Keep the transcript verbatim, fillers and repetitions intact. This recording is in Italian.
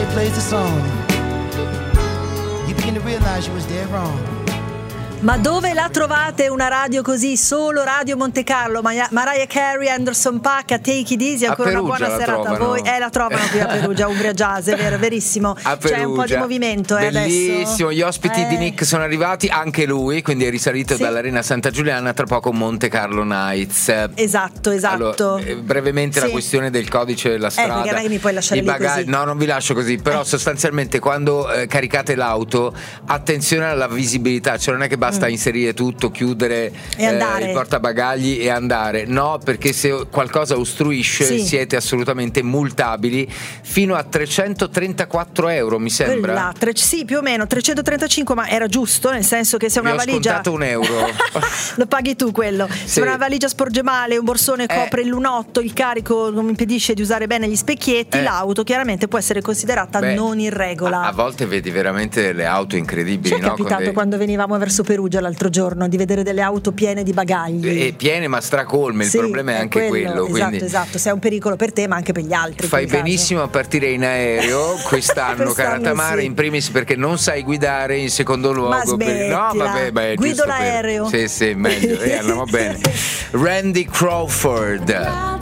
it plays the song, you begin to realize you was dead wrong. Ma dove la trovate una radio così? Solo Radio Monte Carlo, Maya- Mariah Carey, Anderson .Paak, a Take It Easy. Ancora una buona serata trovano. a voi. Eh, la trovano qui a Perugia, Umbria Jazz, è vero, verissimo. A Perugia. C'è un po' di movimento eh, Bellissimo, adesso. Gli ospiti eh. di Nick sono arrivati, anche lui, quindi è risalito sì. dall'Arena Santa Giuliana, tra poco Monte Carlo Nights. Esatto, esatto. Allora, eh, brevemente sì. la questione del codice della strada. Eh, perché non è che mi puoi lasciare lì bagagli, così. No, non vi lascio così, però eh. sostanzialmente quando eh, caricate l'auto, attenzione alla visibilità, cioè non è che basta mm. inserire tutto, chiudere e andare. Eh, il portabagagli e andare, no, perché se qualcosa ostruisce sì. siete assolutamente multabili fino a trecentotrentaquattro euro, mi sembra. Quella, tre, sì, più o meno trecentotrentacinque, ma era giusto, nel senso che se una vi ho valigia scontato un euro lo paghi tu quello. Sì. Se una valigia sporge male, un borsone eh. copre il lunotto, il carico non impedisce di usare bene gli specchietti, eh. l'auto chiaramente può essere considerata Beh, non in regola. A, a volte vedi veramente delle auto incredibili. Ci è no? capitato dei... quando venivamo verso Perugia l'altro giorno di vedere delle auto piene di bagagli. E piene ma stracolme, il sì, problema è anche quello, quello quindi esatto, esatto, se è un pericolo per te ma anche per gli altri. fai benissimo a partire in aereo quest'anno, quest'anno cara Tamara, sì. in primis perché non sai guidare, in secondo luogo per... no vabbè, beh, guido giusto l'aereo per... sì sì meglio e eh, andiamo bene. Randy Crawford.